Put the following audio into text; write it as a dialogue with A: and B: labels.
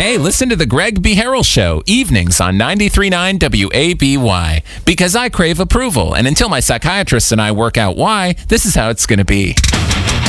A: Hey, listen to the Greg B. Harrell Show, evenings on 93.9 WABY. Because I crave approval, and until my psychiatrist and I work out why, this is how it's going to be.